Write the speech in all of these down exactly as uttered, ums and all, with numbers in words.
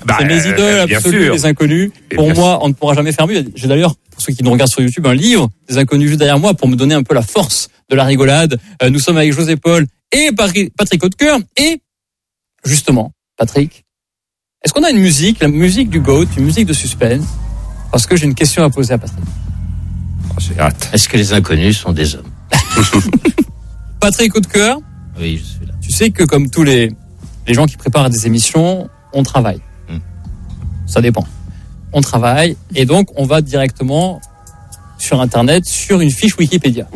Bah, c'est mes idoles euh, absolues, les inconnus. Et pour bien moi, on ne pourra jamais faire mieux. J'ai d'ailleurs, pour ceux qui nous regardent sur YouTube, un livre des inconnus juste derrière moi pour me donner un peu la force de la rigolade. Euh, nous sommes avec José Paul et Patrick Hautecoeur. Et justement, Patrick, est-ce qu'on a une musique, la musique du GOAT, une musique de suspense? Parce que j'ai une question à poser à Patrick. Oh, j'ai hâte. Est-ce que les inconnus sont des hommes? Patrick Hautecoeur, Oui, je suis là. tu sais que comme tous les, les gens qui préparent des émissions, on travaille. Hmm. Ça dépend. On travaille et donc on va directement sur Internet, sur une fiche Wikipédia.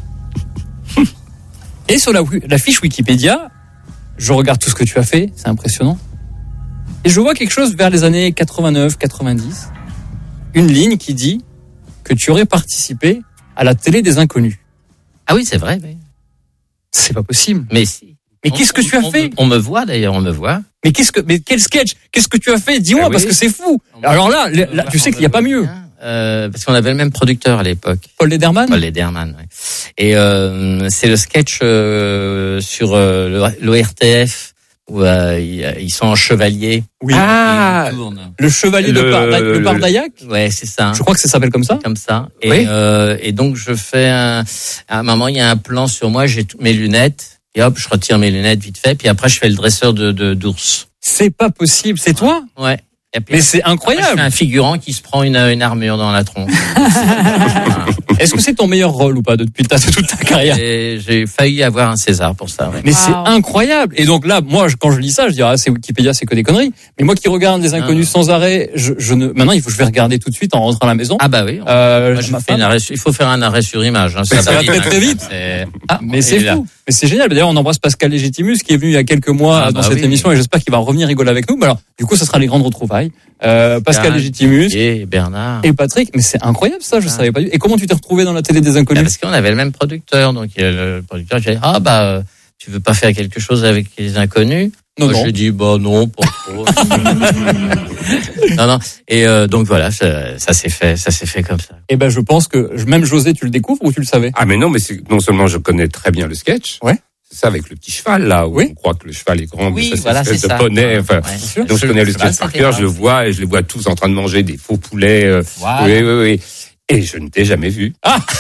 Et sur la, la fiche Wikipédia, je regarde tout ce que tu as fait, c'est impressionnant. Et je vois quelque chose vers les années quatre-vingt-neuf quatre-vingt-dix, une ligne qui dit que tu aurais participé à la télé des inconnus. Ah oui, c'est vrai. Mais, C'est pas possible. mais si. Mais On- qu'est-ce que tu as on- fait? On me voit d'ailleurs, on me voit. Mais qu'est-ce que, mais quel sketch? Qu'est-ce que tu as fait? Dis-moi, Ah oui. parce que c'est fou. Alors là, là, tu sais qu'il n'y a pas mieux. Euh, parce qu'on avait le même producteur à l'époque. Paul Lederman? Paul Lederman, ouais. Et euh, c'est le sketch euh, sur euh, l'O R T F où euh, ils, ils sont en chevalier. Oui. Ah, Ils tournent. Le chevalier Le- de Par, le le- Bardaillac? Ouais, c'est ça. Je crois que ça s'appelle comme ça. Comme ça. Et, Oui. euh, et donc je fais un, à un moment il y a un plan sur moi, j'ai toutes mes lunettes et hop je retire mes lunettes vite fait, puis après je fais le dresseur de de- d'ours. C'est pas possible. C'est toi? Ouais. Et puis, Mais c'est après, je incroyable. fais un figurant qui se prend une, une armure dans la tronche. Est-ce que c'est ton meilleur rôle ou pas depuis ta, toute ta carrière? Et j'ai failli avoir un César pour ça. Ouais. Mais Wow. c'est incroyable. Et donc là, moi, je- quand je lis ça, je dis, ah, c'est Wikipédia, c'est que des conneries. Mais moi qui regarde les inconnus Ah. sans arrêt, je, je ne, maintenant, il faut que je vais regarder tout de suite en rentrant à la maison. Ah bah oui. on- Euh, Moi, je ma fais femme- une arrêt- il faut faire un arrêt sur image. Hein, Ça va très, très hein. vite. C'est- Ah, mais il c'est est là. fou. Mais c'est génial. D'ailleurs, on embrasse Pascal Légitimus qui est venu il y a quelques mois Ah, dans bah cette oui. émission et j'espère qu'il va revenir rigoler avec nous. Mais alors, du coup, ça sera les grandes retrouvailles. Euh, Pascal Bernard Légitimus Et Bernard. et Patrick. Mais c'est incroyable ça, je Ah. savais pas du. Et comment tu t'es retrouvé dans la télé des Ah, inconnus? parce qu'on avait le même producteur, donc euh, le producteur j'ai dit ah bah euh, tu veux pas faire quelque chose avec les inconnus? Non, Moi, non. je dis bah non, pas trop. non non. Et euh, donc voilà, ça, ça s'est fait, ça s'est fait comme ça. Eh ben, je pense que même José, tu le découvres ou tu le savais? ah mais non, mais c'est, non seulement je connais très bien le sketch. Ouais. C'est ça avec le petit cheval là où Oui. on croit que le cheval est grand, mais Oui, ça, c'est voilà, une espèce c'est de ça. poney. Enfin, Ouais. sûr. donc je connais le cheval, sketch par c'était cœur, grave. je le vois et je les vois tous en train de manger des faux poulets. euh, Voilà. Oui, oui, oui. Et je ne t'ai jamais vu.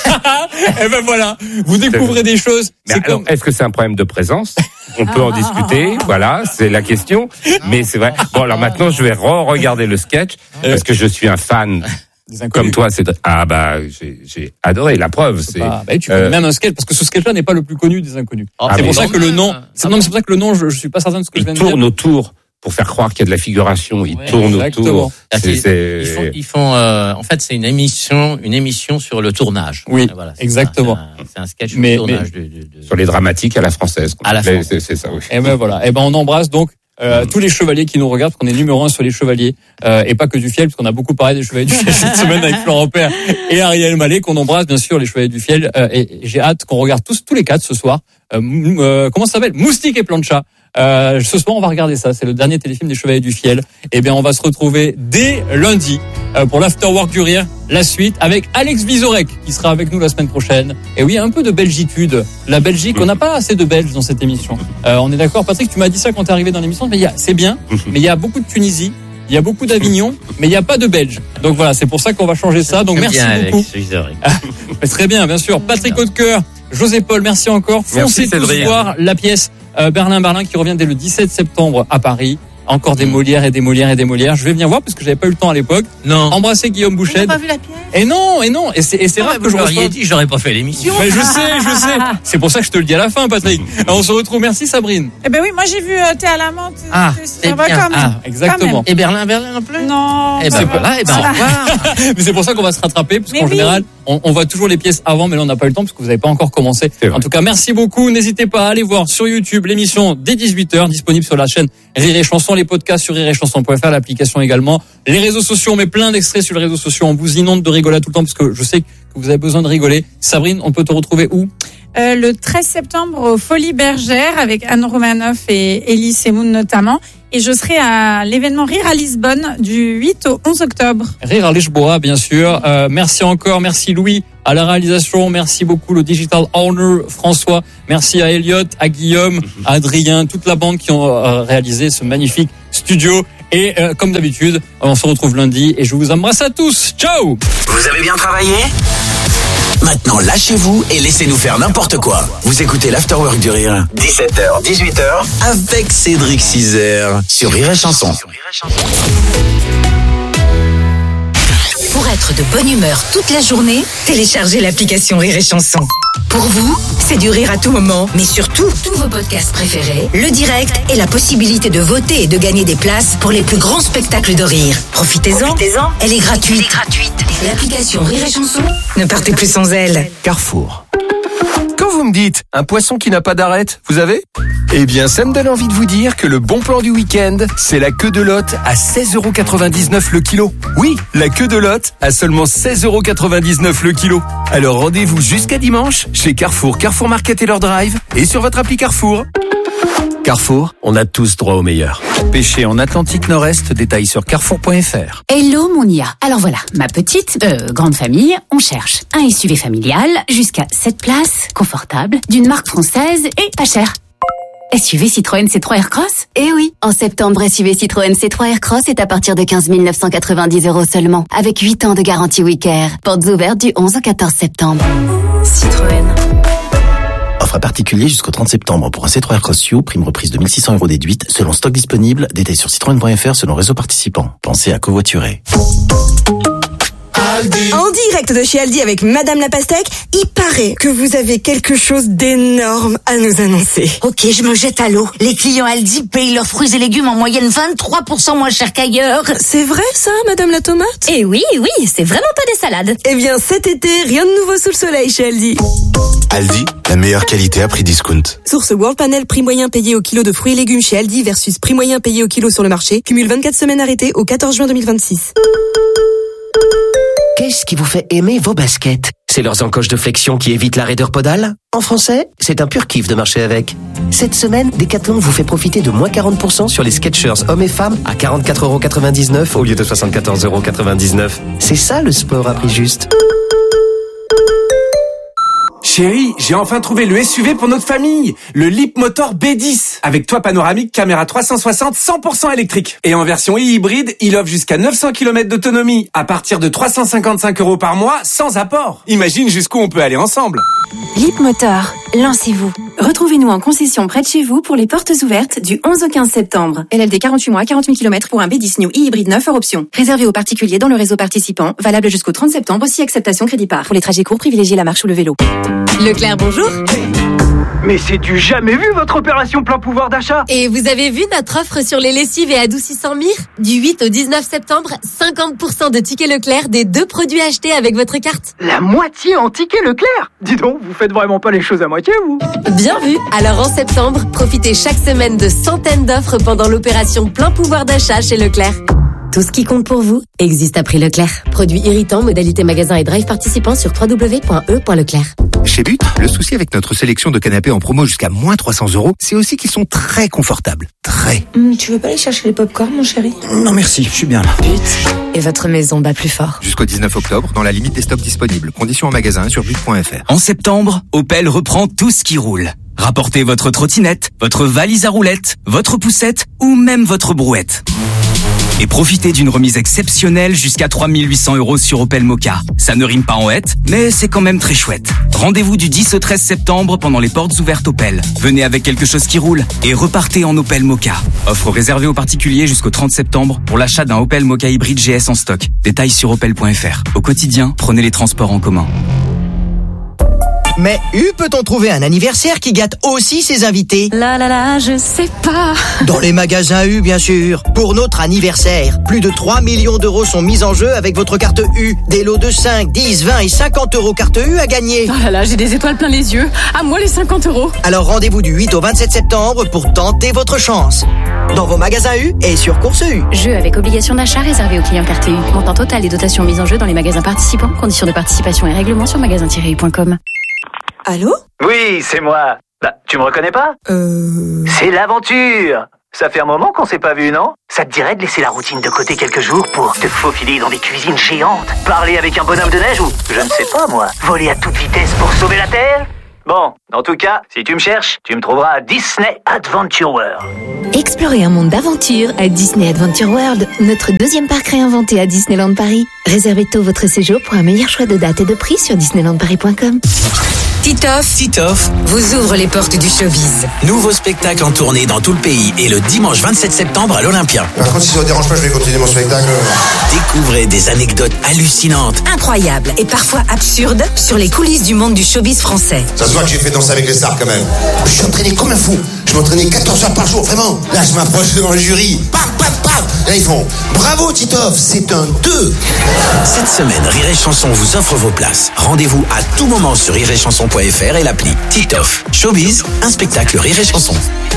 Eh ben voilà, vous découvrez des choses. Mais C'est alors, comme. est-ce que c'est un problème de présence? On peut en discuter, voilà, c'est la question. Mais c'est vrai. Bon, alors maintenant, je vais re-regarder le sketch parce que je suis un fan. Des inconnus. Comme toi, c'est ah bah j'ai j'ai adoré. La preuve, c'est Bah, bah, tu connais euh, même un sketch parce que ce sketch-là n'est pas le plus connu des inconnus. Oh, c'est mais pour ça quand que le même. nom. Ah C'est, non, mais c'est pour ça que le nom, je, je suis pas certain de ce que je il viens de dire. tourne autour pour faire croire qu'il y a de la figuration. Il Ouais, tourne exactement. autour. Parce C'est, qu'ils- c'est- Ils font, ils font euh, en fait, c'est une émission, une émission sur le tournage. Oui, Voilà, c'est exactement. ça, C'est un, c'est un sketch sur Mais- le tournage de, de, de- sur les dramatiques à la française. À la Mais française. c'est, c'est ça. Oui. Et ben voilà. Et ben on embrasse donc euh, tous les chevaliers qui nous regardent, parce qu'on est numéro un sur les chevaliers euh, et pas que du fiel, parce qu'on a beaucoup parlé des chevaliers du fiel cette semaine avec Florent Père et Ariel Mallet, qu'on embrasse bien sûr les chevaliers du fiel. Euh, et, et j'ai hâte qu'on regarde tous tous les quatre ce soir. Euh, mou- euh, comment ça s'appelle? Moustique et Plancha. Euh, ce soir, on va regarder ça. C'est le dernier téléfilm des Chevaliers du Fiel. Eh bien, on va se retrouver dès lundi euh, pour l'Afterwork du Rire, la suite avec Alex Vizorek qui sera avec nous la semaine prochaine. Et oui, un peu de belgitude. La Belgique, on n'a pas assez de Belges dans cette émission. Euh, on est d'accord, Patrick, tu m'as dit ça quand t'es arrivé dans l'émission. Mais il y a, c'est bien, mais il y a beaucoup de Tunisie. Il y a beaucoup d'Avignon, mais il n'y a pas de Belges. Donc voilà, c'est pour ça qu'on va changer ça. Donc J'aime merci bien beaucoup. Alex Vizorek. Mais très bien, bien sûr. Patrick Hautecoeur, José Paul, merci encore. Merci, Foncez tous Cédric. voir la pièce euh, Berlin Berlin qui revient dès le dix-sept septembre à Paris. Encore des Mm. Molières et des Molières et des Molières. Je vais venir voir parce que j'avais pas eu le temps à l'époque. Non. Embrasser Guillaume Vous Bouchet. n'avez pas vu la pièce? Et non, et non. Et c'est, et c'est rare que je Vous reçoive. l'auriez dit, j'aurais pas fait l'émission. Mais je sais, je sais. C'est pour ça que je te le dis à la fin, Patrick. Alors, on se retrouve. Merci, Sabrine. Eh ben oui, moi j'ai vu euh, Thé à la menthe. Ah, ça c'est va bien. quand même. Ah, exactement. Et Berlin, Berlin non plus? Non. Eh ça ben va. voilà, et ben au Voilà. revoir. Mais c'est pour ça qu'on va se rattraper, parce Mais qu'en oui. général, on, on voit toujours les pièces avant, mais là, on n'a pas eu le temps, parce que vous n'avez pas encore commencé. C'est vrai. En tout cas, merci beaucoup. N'hésitez pas à aller voir sur YouTube l'émission dès dix-huit heures, disponible sur la chaîne Rire et Chanson, les podcasts sur rire et chanson point f r, l'application également. Les réseaux sociaux, on met plein d'extraits sur les réseaux sociaux. On vous inonde de rigolade tout le temps, parce que je sais que vous avez besoin de rigoler. Sabrine, on peut te retrouver où? Euh, le treize septembre aux Folies Bergères avec Anne Romanoff et Elie Semoun notamment. Et je serai à l'événement Rire à Lisbonne du huit au onze octobre. Rire à Lisboa, bien sûr. Euh, merci encore, merci Louis à la réalisation, merci beaucoup le Digital Owner François, merci à Elliot, à Guillaume, à Adrien, toute la bande qui ont euh, réalisé ce magnifique studio. Et euh, comme d'habitude, on se retrouve lundi et je vous embrasse à tous. Ciao. Vous avez bien travaillé ? Maintenant, lâchez-vous et laissez-nous faire n'importe quoi. Vous écoutez l'Afterwork du Rire, dix-sept heures, dix-huit heures, avec Cédric Cizer sur Rire et Chanson. Pour être de bonne humeur toute la journée, téléchargez l'application Rire et Chanson. Pour vous, c'est du rire à tout moment, mais surtout, tous vos podcasts préférés, le direct et la possibilité de voter et de gagner des places pour les plus grands spectacles de rire. Profitez-en, Profitez-en. Elle est gratuite. Elle est gratuite. L'application Rire et Chanson, ne partez plus sans elle. Carrefour. Quand vous me dites un poisson qui n'a pas d'arête, vous avez ? Eh bien, ça me donne envie de vous dire que le bon plan du week-end, c'est la queue de lotte à seize euros quatre-vingt-dix-neuf le kilo. Oui, la queue de lotte à seulement seize euros quatre-vingt-dix-neuf le kilo. Alors rendez-vous jusqu'à dimanche chez Carrefour, Carrefour Market et leur drive et sur votre appli Carrefour. Carrefour, on a tous droit au meilleur. Pêcher en Atlantique Nord-Est, détails sur carrefour point f r. Hello mon I A. Alors voilà, ma petite, euh, grande famille, on cherche un S U V familial jusqu'à sept places, confortable, d'une marque française et pas cher. S U V Citroën C trois Aircross ? Eh oui, en septembre, S U V Citroën C trois Aircross est à partir de quinze mille neuf cent quatre-vingt-dix euros seulement, avec huit ans de garantie Wicker. Portes ouvertes du onze au quatorze septembre. Citroën. Offre à particulier jusqu'au trente septembre pour un C trois Aircross U, prime reprise de mille six cents euros déduite, selon stock disponible, détails sur citroën point f r selon réseau participant. Pensez à covoiturer. En direct de chez Aldi avec Madame la Pastèque, il paraît que vous avez quelque chose d'énorme à nous annoncer. Ok, je me jette à l'eau. Les clients Aldi payent leurs fruits et légumes en moyenne vingt-trois pour cent moins cher qu'ailleurs. C'est vrai ça, Madame la Tomate ? Eh oui, oui, c'est vraiment pas des salades. Eh bien, cet été, rien de nouveau sous le soleil chez Aldi. Aldi, la meilleure qualité à prix discount. Source World Panel, prix moyen payé au kilo de fruits et légumes chez Aldi versus prix moyen payé au kilo sur le marché. Cumule vingt-quatre semaines arrêtées au quatorze juin deux mille vingt-six. Qu'est-ce qui vous fait aimer vos baskets ? C'est leurs encoches de flexion qui évitent la raideur podale ? En français, c'est un pur kiff de marcher avec. Cette semaine, Decathlon vous fait profiter de moins quarante pour cent sur les Skechers hommes et femmes à quarante-quatre euros quatre-vingt-dix-neuf au lieu de soixante-quatorze euros quatre-vingt-dix-neuf. C'est ça le sport à prix juste. Chérie, j'ai enfin trouvé le S U V pour notre famille, le Leapmotor B dix, avec toit panoramique, caméra trois cent soixante, cent pour cent électrique. Et en version e-hybride, il offre jusqu'à neuf cents kilomètres d'autonomie, à partir de trois cent cinquante-cinq euros par mois, sans apport. Imagine jusqu'où on peut aller ensemble. Leapmotor, lancez-vous. Retrouvez-nous en concession près de chez vous pour les portes ouvertes du onze au quinze septembre. L L D quarante-huit mois, quarante mille kilomètres pour un B dix New e-hybride neuf hors option. Réservé aux particuliers dans le réseau participant, valable jusqu'au trente septembre, si acceptation crédit par. Pour les trajets courts, privilégiez la marche ou le vélo. Leclerc, bonjour. Mais c'est du jamais vu votre opération plein pouvoir d'achat. Et vous avez vu notre offre sur les lessives et adoucissants Mire ? Du huit au dix-neuf septembre, cinquante pour cent de tickets Leclerc des deux produits achetés avec votre carte. La moitié en tickets Leclerc ? Dis donc, vous faites vraiment pas les choses à moitié, vous ? Bien vu. Alors en septembre, profitez chaque semaine de centaines d'offres pendant l'opération plein pouvoir d'achat chez Leclerc. Tout ce qui compte pour vous existe à prix Leclerc. Produits irritants, modalité magasin et drive participants sur w w w point e point leclerc. Chez But, le souci avec notre sélection de canapés en promo jusqu'à moins trois cents euros, c'est aussi qu'ils sont très confortables. Très. Mmh, tu veux pas aller chercher les pop-corn, mon chéri ? Non merci, je suis bien là. But. Et votre maison bat plus fort. Jusqu'au dix-neuf octobre, dans la limite des stocks disponibles. Conditions en magasin sur but point f r. En septembre, Opel reprend tout ce qui roule. Rapportez votre trottinette, votre valise à roulettes, votre poussette ou même votre brouette. Et profitez d'une remise exceptionnelle jusqu'à trois mille huit cents euros sur Opel Mokka. Ça ne rime pas en hête, mais c'est quand même très chouette. Rendez-vous du dix au treize septembre pendant les portes ouvertes Opel. Venez avec quelque chose qui roule et repartez en Opel Mokka. Offre réservée aux particuliers jusqu'au trente septembre pour l'achat d'un Opel Mokka hybride G S en stock. Détails sur opel point f r. Au quotidien, prenez les transports en commun. Mais U peut-on trouver un anniversaire qui gâte aussi ses invités ? Là là là, je sais pas. Dans les magasins U, bien sûr. Pour notre anniversaire, plus de trois millions d'euros sont mis en jeu avec votre carte U. Des lots de cinq, dix, vingt et cinquante euros carte U à gagner. Oh là là, j'ai des étoiles plein les yeux. À moi les cinquante euros. Alors rendez-vous du huit au vingt-sept septembre pour tenter votre chance. Dans vos magasins U et sur Course U. Jeu avec obligation d'achat réservé aux clients carte U. Montant total des dotations mises en jeu dans les magasins participants. Conditions de participation et règlements sur magasin tiret u point com. Allô ? Oui, c'est moi. Bah, tu me reconnais pas ? Euh... C'est l'aventure. Ça fait un moment qu'on s'est pas vu, non ? Ça te dirait de laisser la routine de côté quelques jours pour te faufiler dans des cuisines géantes, parler avec un bonhomme de neige ou, je ne sais pas moi, voler à toute vitesse pour sauver la Terre ? Bon, en tout cas, si tu me cherches, tu me trouveras à Disney Adventure World. Explorez un monde d'aventure à Disney Adventure World, notre deuxième parc réinventé à Disneyland Paris. Réservez tôt votre séjour pour un meilleur choix de date et de prix sur disneyland paris point com. Titoff, Titoff vous ouvre les portes du showbiz. Nouveau spectacle en tournée dans tout le pays et le dimanche vingt-sept septembre à l'Olympia. Par contre, si ça vous dérange pas, je vais continuer mon spectacle. Découvrez des anecdotes hallucinantes, Incroyables et parfois absurdes sur les coulisses du monde du showbiz français. Ça se voit que j'ai fait danser avec les stars quand même. Je suis entraîné comme un fou. Je m'entraînais quatorze heures par jour, vraiment. Là, je m'approche devant le jury. Pam, pam, pam. Là, ils font bravo, Titoff, c'est un deux. Cette semaine, Rire et Chanson vous offre vos places. Rendez-vous à tout moment sur rire et chanson point f r et l'appli Titoff. Showbiz, un spectacle Rire et Chanson.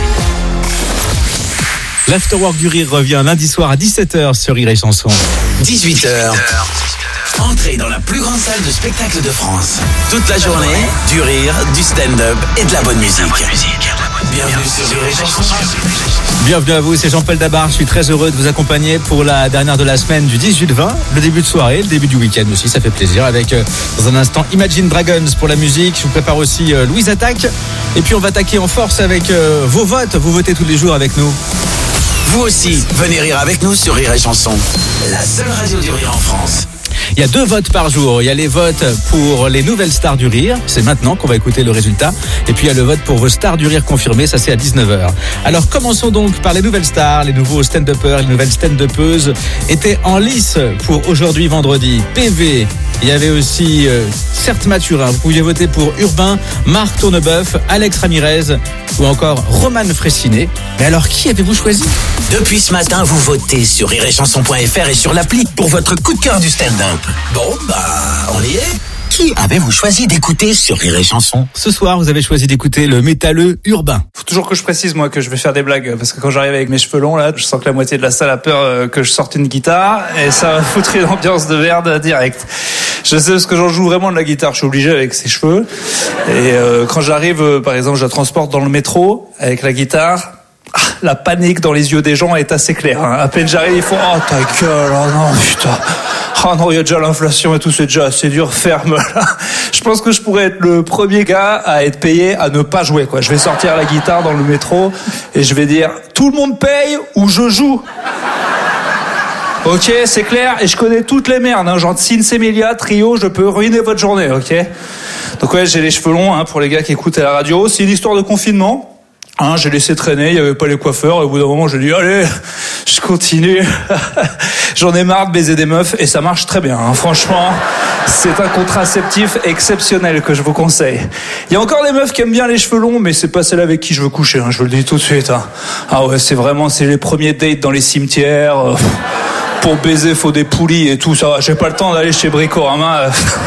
L'Afterwork du Rire revient lundi soir à dix-sept heures sur Rire et Chanson. dix-huit heures. Entrez dans la plus grande salle de spectacle de France. Toute la journée, du rire, du stand-up et de la bonne musique. Bienvenue sur Rire et Chanson. Bienvenue à vous, c'est Jean-Paul Dabar. Je suis très heureux de vous accompagner pour la dernière de la semaine du dix-huit vingt, le début de soirée, le début du week-end aussi, ça fait plaisir. Avec euh, dans un instant Imagine Dragons pour la musique. Je vous prépare aussi euh, Louise Attaque. Et puis on va attaquer en force avec euh, vos votes. Vous votez tous les jours avec nous. Vous aussi, venez rire avec nous sur Rire et Chanson. La seule radio du rire en France. Il y a deux votes par jour. Il y a les votes pour les nouvelles stars du rire. C'est maintenant qu'on va écouter le résultat. Et puis il y a le vote pour vos stars du rire confirmées. Ça, c'est à dix-neuf heures. Alors commençons donc par les nouvelles stars. Les nouveaux stand-uppers, les nouvelles stand-uppeuses étaient en lice pour aujourd'hui vendredi. P V. Il y avait aussi euh, Certes Mathurin. Vous pouviez voter pour Urbain, Marc Tourneboeuf, Alex Ramirez ou encore Roman Fressinet. Mais alors, qui avez-vous choisi? Depuis ce matin, vous votez sur rire et chanson point f r et sur l'appli pour votre coup de cœur du stand-up. Bon, bah, on y est. Qui avez-vous choisi d'écouter sur Rire et Chanson? Ce soir, vous avez choisi d'écouter le métalleux Urbain. Faut toujours que je précise, moi, que je vais faire des blagues, parce que quand j'arrive avec mes cheveux longs, là, je sens que la moitié de la salle a peur que je sorte une guitare, et ça va foutre une ambiance de merde direct. Je sais parce que j'en joue vraiment de la guitare, je suis obligé avec ces cheveux. Et euh, quand j'arrive, euh, par exemple, je la transporte dans le métro avec la guitare, ah, la panique dans les yeux des gens est assez claire. Hein. À peine j'arrive, ils font « Oh ta gueule, oh non, putain !» Ah non, il y a déjà l'inflation et tout, c'est déjà assez dur, ferme là. Je pense que je pourrais être le premier gars à être payé à ne pas jouer, quoi. Je vais sortir la guitare dans le métro et je vais dire tout le monde paye ou je joue. Ok, c'est clair, et je connais toutes les merdes, hein, genre Sins Emilia, Trio, je peux ruiner votre journée, ok. Donc ouais, j'ai les cheveux longs, hein, pour les gars qui écoutent à la radio. C'est une histoire de confinement. Hein, j'ai laissé traîner, il y avait pas les coiffeurs, et au bout d'un moment j'ai dit allez, je continue. J'en ai marre de baiser des meufs et ça marche très bien, hein. Franchement, c'est un contraceptif exceptionnel que je vous conseille. Il y a encore des meufs qui aiment bien les cheveux longs, mais c'est pas celle avec qui je veux coucher, hein, je vous le dis tout de suite, hein. Ah ouais, c'est vraiment, c'est les premiers dates dans les cimetières, euh, pour baiser faut des poulies et tout ça. J'ai pas le temps d'aller chez Bricorama.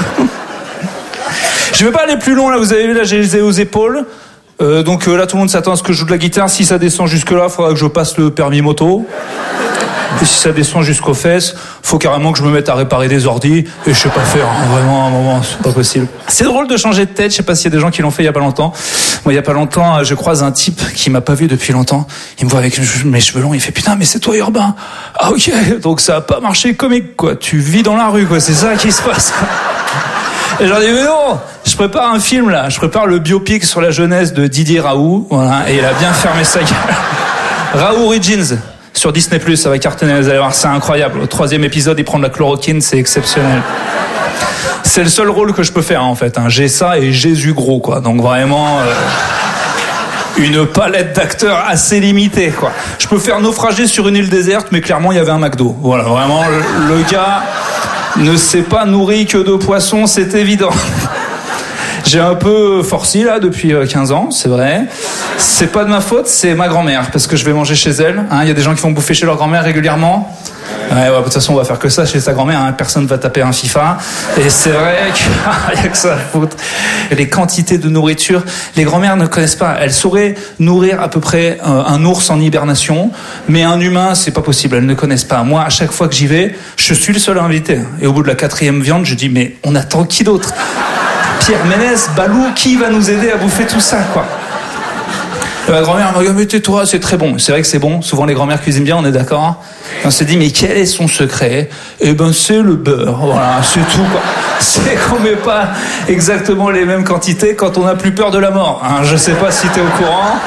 Je vais pas aller plus loin là, vous avez vu là, j'ai les aux épaules. Euh, donc euh, là tout le monde s'attend à ce que je joue de la guitare. Si ça descend jusque là, il faudra que je passe le permis moto. Et si ça descend jusqu'aux fesses, faut carrément que je me mette à réparer des ordis. Et je sais pas faire, hein, vraiment à un moment, c'est pas possible. C'est drôle de changer de tête, je sais pas s'il y a des gens qui l'ont fait il y a pas longtemps. Moi il y a pas longtemps, je croise un type qui m'a pas vu depuis longtemps. Il me voit avec mes cheveux longs, il fait putain mais c'est toi Urbain. Ah ok, donc ça a pas marché comique quoi. Tu vis dans la rue quoi, c'est ça qui se passe. Et j'en dis mais non, je prépare un film là, je prépare le biopic sur la jeunesse de Didier Raoult, voilà, et il a bien fermé sa gueule. Raoult Origins sur Disney plus, ça va cartonner, vous allez voir, c'est incroyable. Au troisième épisode, il prend de la chloroquine, c'est exceptionnel. C'est le seul rôle que je peux faire en fait, hein. J'ai ça et Jésus gros quoi, donc vraiment euh, une palette d'acteurs assez limitée quoi. Je peux faire naufrager sur une île déserte, mais clairement il y avait un McDo. Voilà, vraiment le, le gars ne s'est pas nourri que de poissons, c'est évident. J'ai un peu forci là depuis quinze ans, c'est vrai. C'est pas de ma faute, c'est ma grand-mère, parce que je vais manger chez elle. Hein, il y a des gens qui vont bouffer chez leur grand-mère régulièrement. Ouais, ouais, de toute façon, on va faire que ça chez sa grand-mère. Hein, personne va taper un FIFA. Et c'est vrai qu'il y a que ça à foutre. Les quantités de nourriture, les grand-mères ne connaissent pas. Elles sauraient nourrir à peu près euh, un ours en hibernation, mais un humain, c'est pas possible. Elles ne connaissent pas. Moi, à chaque fois que j'y vais, je suis le seul invité. Et au bout de la quatrième viande, je dis mais on attend qui d'autre? Pierre Ménès, Balou, qui va nous aider à bouffer tout ça, quoi? Ouais, ma grand-mère m'a dit, mais tais-toi, c'est très bon. C'est vrai que c'est bon. Souvent, les grand-mères cuisinent bien, on est d'accord. Et on s'est dit, mais quel est son secret? Eh ben, c'est le beurre. Voilà, c'est tout, quoi. C'est qu'on met pas exactement les mêmes quantités quand on n'a plus peur de la mort. Hein, je sais pas si t'es au courant.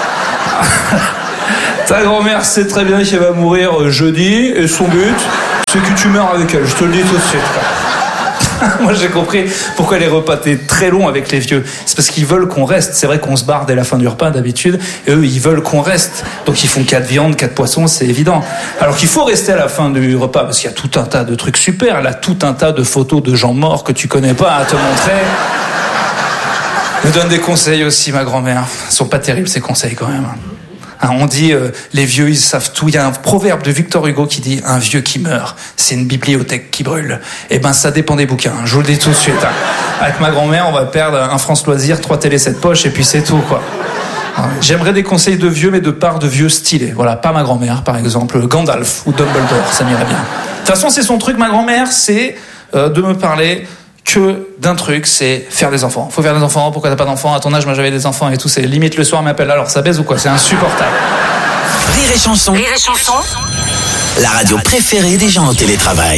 Ta grand-mère sait très bien qu'elle va mourir jeudi, et son but, c'est que tu meurs avec elle. Je te le dis tout de suite, quoi. Moi j'ai compris pourquoi les repas étaient très longs avec les vieux. C'est parce qu'ils veulent qu'on reste. C'est vrai qu'on se barre dès la fin du repas d'habitude. Et eux ils veulent qu'on reste. Donc ils font quatre viandes, quatre poissons, c'est évident. Alors qu'il faut rester à la fin du repas parce qu'il y a tout un tas de trucs super. Elle a tout un tas de photos de gens morts que tu connais pas à te montrer. Elle me donne des conseils aussi, ma grand-mère. Ils sont pas terribles ces conseils quand même. Hein, on dit euh, les vieux ils savent tout. Il y a un proverbe de Victor Hugo qui dit un vieux qui meurt, c'est une bibliothèque qui brûle. Et ben ça dépend des bouquins. Je vous le dis tout de suite. Hein. Avec ma grand-mère, on va perdre un France Loisirs, trois télé sept poches et puis c'est tout quoi. J'aimerais des conseils de vieux, mais de part de vieux stylés. Voilà, pas ma grand-mère par exemple, Gandalf ou Dumbledore, ça m'irait bien. De toute façon, c'est son truc, ma grand-mère, c'est euh, de me parler que d'un truc, c'est faire des enfants. Faut faire des enfants, pourquoi t'as pas d'enfants? À ton âge, moi j'avais des enfants et tout, c'est limite le soir m'appelle, alors ça baise ou quoi? C'est insupportable. Rire et chanson. Rire et chanson. La radio préférée des gens au télétravail.